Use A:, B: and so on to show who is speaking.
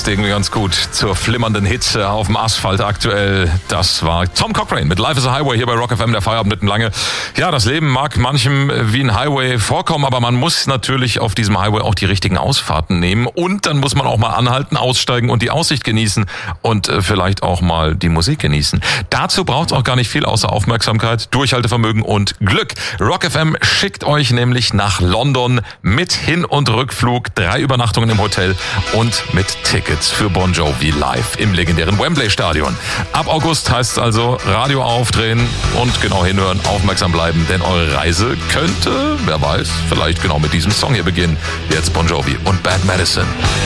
A: passt irgendwie ganz gut zur flimmernden Hitze auf dem Asphalt aktuell. Das war Tom Cochrane mit Life is a Highway hier bei Rock FM, der Feierabend mitten lange. Ja, das Leben mag manchem wie ein Highway vorkommen, aber man muss natürlich auf diesem Highway auch die richtigen Ausfahrten nehmen. Und dann muss man auch mal anhalten, aussteigen und die Aussicht genießen und vielleicht auch mal die Musik genießen. Dazu braucht es auch gar nicht viel außer Aufmerksamkeit, Durchhaltevermögen und Glück. Rock FM schickt euch nämlich nach London mit Hin- und Rückflug, 3 Übernachtungen im Hotel und mit Tickets für Bon Jovi live im legendären Wembley-Stadion. Ab August heißt es also Radio aufdrehen und genau hinhören, aufmerksam bleiben, denn eure Reise könnte, wer weiß, vielleicht genau mit diesem Song hier beginnen. Jetzt Bon Jovi und Bad Medicine.